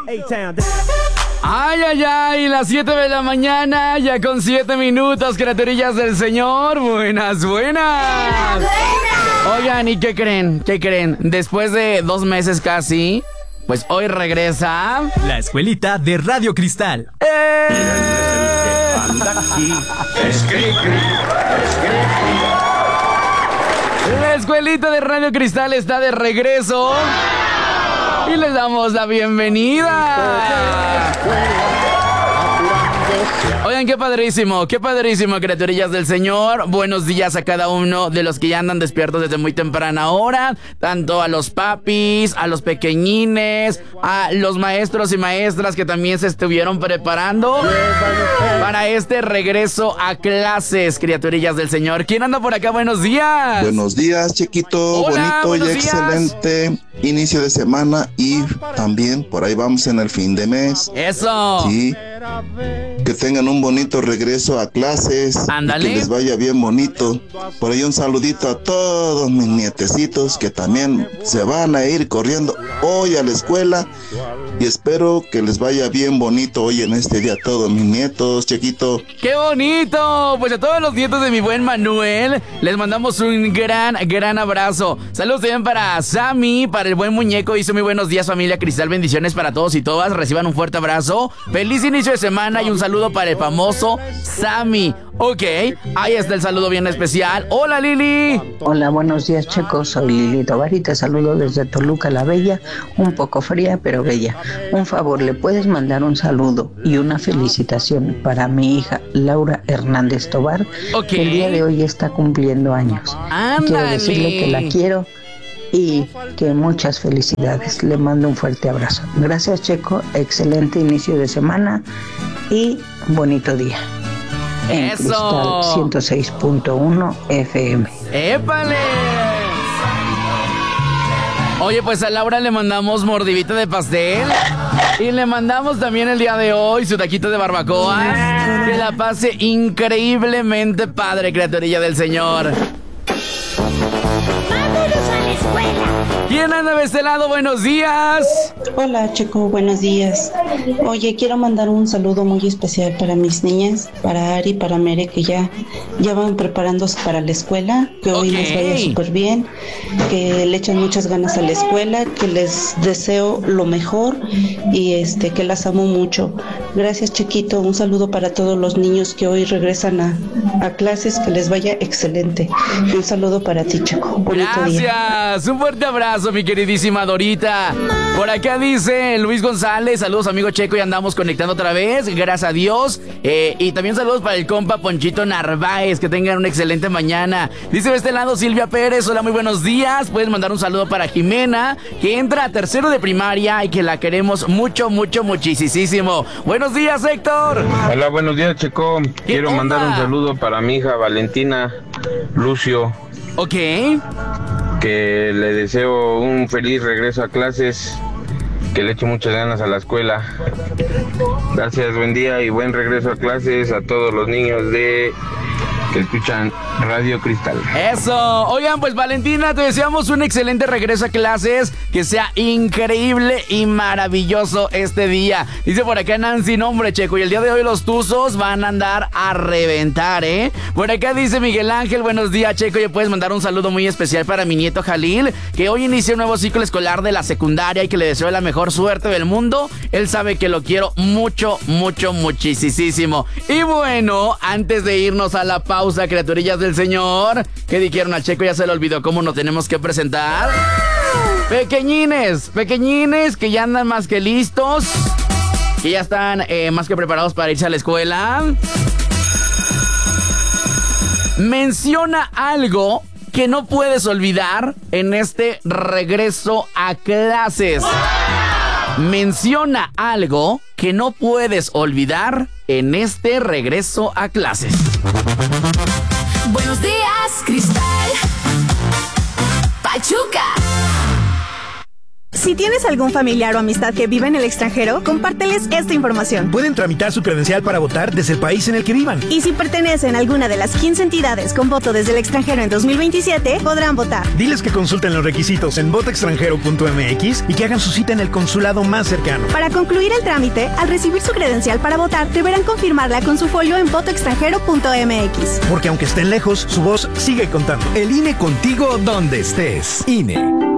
Ay, ay, ay, las 7 de la mañana, ya con 7 minutos, criaturillas del Señor. Buenas, buenas. Oigan, ¿y qué creen? ¿Qué creen? Después de 2 meses casi, pues hoy regresa la escuelita de Radio Cristal. La escuelita de Radio Cristal está de regreso y les damos la bienvenida. Oigan, qué padrísimo, criaturillas del Señor. Buenos días a cada uno de los que ya andan despiertos desde muy temprana hora. Tanto a los papis, a los pequeñines, a los maestros y maestras que también se estuvieron preparando para este regreso a clases, criaturillas del Señor. ¿Quién anda por acá? Buenos días. Buenos días, chiquito. Hola, bonito y días. Excelente inicio de semana y también por ahí vamos en el fin de mes. Eso. Sí. Que tengan un bonito regreso a clases. Ándale. Que les vaya bien bonito. Por ahí un saludito a todos mis nietecitos que también se van a ir corriendo hoy a la escuela. Y espero que les vaya bien bonito hoy en este día a todos mis nietos, chiquito. ¡Qué bonito! Pues a todos los nietos de mi buen Manuel les mandamos un gran abrazo. Saludos también para Sammy, para el buen muñeco. Dice muy buenos días, familia Cristal. Bendiciones para todos y todas. Reciban un fuerte abrazo. Feliz inicio de semana y un saludo para el famoso Sammy. Ok, ahí está el saludo bien especial. Hola, Lili. Hola, buenos días, chicos. Soy Lili Tovar y te saludo desde Toluca la Bella. Un poco fría, pero bella. Un favor, ¿le puedes mandar un saludo y una felicitación para mi hija Laura Hernández Tovar? Ok. Que el día de hoy está cumpliendo años. Ándale. Quiero decirle que la quiero y que muchas felicidades. Le mando un fuerte abrazo. Gracias, Checo. Excelente inicio de semana y bonito día. En Eso. Cristal 106.1 FM. ¡Épale! Oye, pues a Laura le mandamos mordidita de pastel y le mandamos también el día de hoy su taquito de barbacoa. Que la pase increíblemente padre, criaturilla del Señor. ¡Vámonos a la escuela! ¿Quién anda de este lado? Buenos días. Hola, Checo, buenos días. Oye, quiero mandar un saludo muy especial para mis niñas, para Ari, para Mere, que ya van preparándose para la escuela, que hoy les vaya súper bien, que le echan muchas ganas a la escuela, que les deseo lo mejor y que las amo mucho. Gracias, Chiquito, un saludo para todos los niños que hoy regresan a clases, que les vaya excelente. Y un saludo para ti, Checo. Bonito día. Gracias, un fuerte abrazo, mi queridísima Dorita. Por acá dice Luis González, saludos amigo Checo, y andamos conectando otra vez, gracias a Dios. Y también saludos para el compa Ponchito Narváez, que tengan una excelente mañana. Dice de este lado Silvia Pérez, hola, muy buenos días. Puedes mandar un saludo para Jimena, que entra a tercero de primaria y que la queremos mucho, muchísimo. Buenos días, Héctor. Hola, buenos días, Checo. Quiero mandar un saludo para mi hija Valentina Lucio. Ok. Que le deseo un feliz regreso a clases, que le eche muchas ganas a la escuela. Gracias, buen día y buen regreso a clases a todos los niños que escuchan Radio Cristal. Eso. Oigan, pues Valentina, te deseamos un excelente regreso a clases, que sea increíble y maravilloso este día. Dice por acá Nancy, no hombre, Checo, y el día de hoy los tuzos van a andar a reventar, ¿eh? Por acá dice Miguel Ángel, buenos días, Checo, y puedes mandar un saludo muy especial para mi nieto Jalil, que hoy inicia un nuevo ciclo escolar de la secundaria y que le deseo la mejor suerte del mundo. Él sabe que lo quiero muchísimo. Y bueno, antes de irnos a la pausa, criaturillas del Señor, ¿qué dijeron al Checo? Ya se le olvidó cómo nos tenemos que presentar. Pequeñines que ya andan más que listos, que ya están más que preparados para irse a la escuela. Menciona algo que no puedes olvidar en este regreso a clases. Menciona algo que no puedes olvidar en este regreso a clases. Buenos días, Cristal. Pachuca. Si tienes algún familiar o amistad que vive en el extranjero, compárteles esta información. Pueden tramitar su credencial para votar desde el país en el que vivan. Y si pertenecen a alguna de las 15 entidades con voto desde el extranjero en 2027, podrán votar. Diles que consulten los requisitos en votoextranjero.mx y que hagan su cita en el consulado más cercano. Para concluir el trámite, al recibir su credencial para votar, deberán confirmarla con su folio en votoextranjero.mx. Porque aunque estén lejos, su voz sigue contando. El INE contigo donde estés. INE.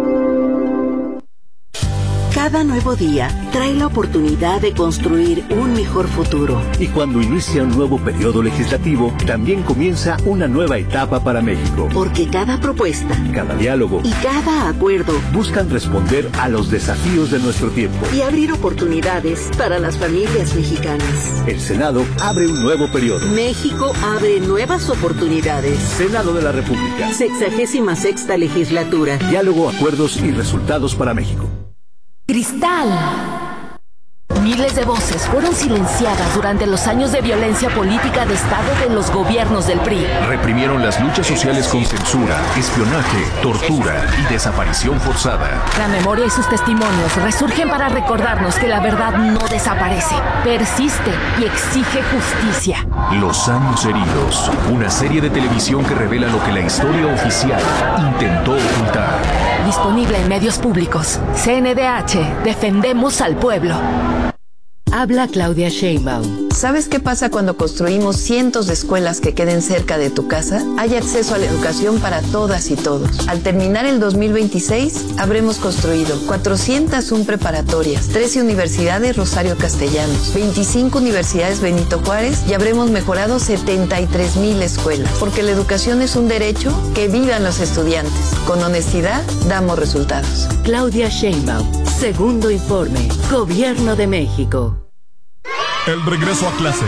Cada nuevo día trae la oportunidad de construir un mejor futuro. Y cuando inicia un nuevo periodo legislativo, también comienza una nueva etapa para México. Porque cada propuesta, cada diálogo y cada acuerdo buscan responder a los desafíos de nuestro tiempo y abrir oportunidades para las familias mexicanas. El Senado abre un nuevo periodo. México abre nuevas oportunidades. Senado de la República. 66ª legislatura. Diálogo, acuerdos y resultados para México. Cristal. Miles de voces fueron silenciadas durante los años de violencia política de Estado de los gobiernos del PRI. Reprimieron las luchas sociales con censura, espionaje, tortura y desaparición forzada. La memoria y sus testimonios resurgen para recordarnos que la verdad no desaparece, persiste y exige justicia. Los años heridos, una serie de televisión que revela lo que la historia oficial intentó ocultar. Disponible en medios públicos. CNDH, defendemos al pueblo. Habla Claudia Sheinbaum. ¿Sabes qué pasa cuando construimos cientos de escuelas que queden cerca de tu casa? Hay acceso a la educación para todas y todos. Al terminar el 2026, habremos construido 401 preparatorias, 13 universidades Rosario Castellanos, 25 universidades Benito Juárez y habremos mejorado 73,000 escuelas. Porque la educación es un derecho, que vivan los estudiantes. Con honestidad, damos resultados. Claudia Sheinbaum. Segundo informe. Gobierno de México. El regreso a clases